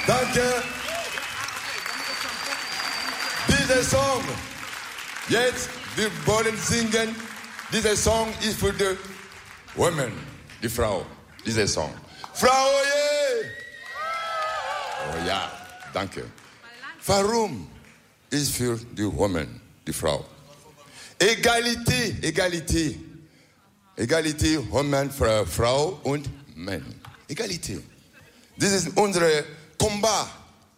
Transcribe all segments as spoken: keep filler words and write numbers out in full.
Danke. Dieser Song, jetzt, wir wollen singen. Dieser Song ist für die Women, die Frau. Dieser Song. Frau, yeah. Oh ja, danke. Warum ist für die Women, die Frau? Egalität, Egalität. Egalität, Women, Frau und Mann. Egalität. Das ist unser Combat.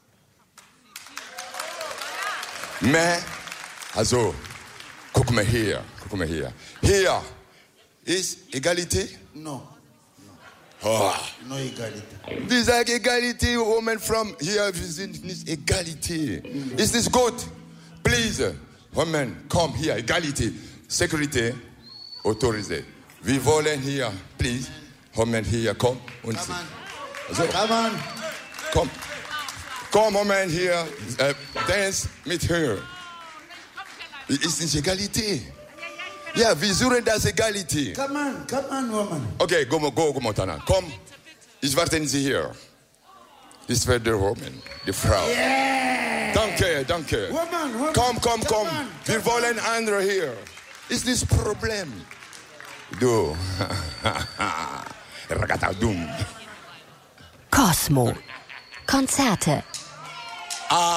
Mais, also, guck mal hier, guck mal hier. Hier ist Egalität? No. Oh. No Egalität. Wir sagen Egalität, Women from hier, wir sind nicht Egalität. Mm. Ist das gut? Please, Women, komm hier, Egalität. Security, autorisé. Wir wollen hier, please, Women hier, komm. Und Come on. so. Come on. Komm. Komm, Moment hier, äh, dance mit her. Ist nicht Egalität. Ja, wir suchen das Egalität. Come on, come on, woman. Okay, go, go, go, Montana. Komm, ich warte Sie hier. Das wird die Woman, die Frau. Yeah. Danke, danke. Woman, woman. Komm, komm, komm. Come on, Wir come wollen andere hier. Ist das Problem? Du. Ragagadum. Cosmo. Konzerte.